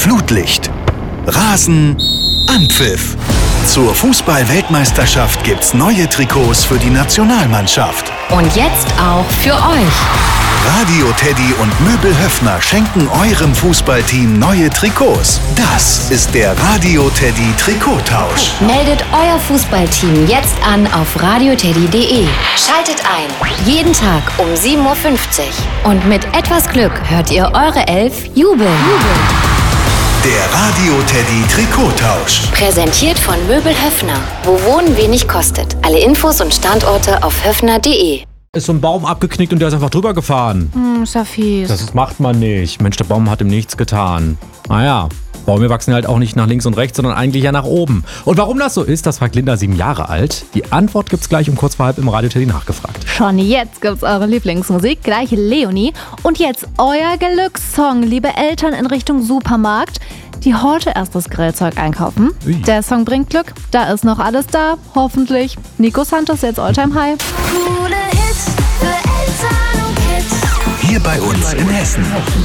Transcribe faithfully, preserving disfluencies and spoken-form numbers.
Flutlicht. Rasen, Anpfiff. Zur Fußball-Weltmeisterschaft gibt's neue Trikots für die Nationalmannschaft. Und jetzt auch für euch. Radio Teddy und Möbel Höffner schenken eurem Fußballteam neue Trikots. Das ist der Radio Teddy Trikottausch. Meldet euer Fußballteam jetzt an auf radioteddy punkt de. Schaltet ein. Jeden Tag um sieben Uhr fünfzig. Und mit etwas Glück hört ihr eure Elf jubeln. Der Radio Teddy Trikottausch. Präsentiert von Möbel Höffner. Wo Wohnen wenig kostet. Alle Infos und Standorte auf höffner punkt de. Ist so ein Baum abgeknickt und der ist einfach drüber gefahren. Hm, ist ja fies. Das macht man nicht. Mensch, der Baum hat ihm nichts getan. Naja, Bäume wachsen halt auch nicht nach links und rechts, sondern eigentlich ja nach oben. Und warum das so ist, das fragt Linda, sieben Jahre alt. Die Antwort gibt's gleich um kurz vor halb im Radio Teddy nachgefragt. Schon jetzt gibt's eure Lieblingsmusik, gleich Leonie. Und jetzt euer Glückssong, liebe Eltern in Richtung Supermarkt, die heute erst das Grillzeug einkaufen. Ui. Der Song bringt Glück, da ist noch alles da, hoffentlich. Nico Santos, jetzt Alltime High. Coole Hits für Eltern und Kids. Hier bei uns in Hessen.